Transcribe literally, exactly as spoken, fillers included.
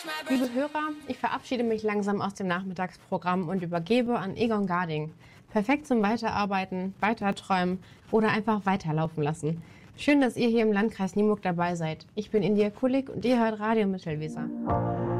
Liebe Hörer, ich verabschiede mich langsam aus dem Nachmittagsprogramm und übergebe an Egon Garding. Perfekt zum Weiterarbeiten, Weiterträumen oder einfach weiterlaufen lassen. Schön, dass ihr hier im Landkreis Nienburg dabei seid. Ich bin India Kulik und ihr hört Radio Mittelweser.